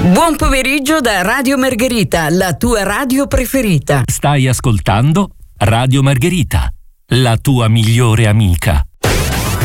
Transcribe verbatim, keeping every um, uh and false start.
Buon pomeriggio da Radio Margherita, la tua radio preferita. Stai ascoltando Radio Margherita, la tua migliore amica.